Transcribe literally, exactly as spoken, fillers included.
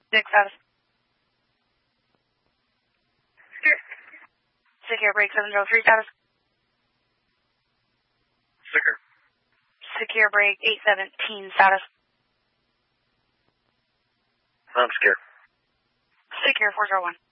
Six status. Secure. Secure break seven zero three status. Secure. Secure break eight seventeen status. I'm secure. Secure four zero one.